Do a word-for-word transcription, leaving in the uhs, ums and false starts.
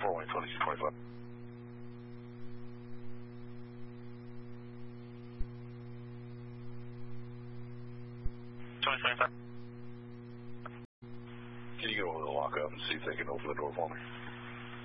four one twenty-six twenty-five. twenty twenty-five. Can you go over to the lockup and see if they can open the door for me?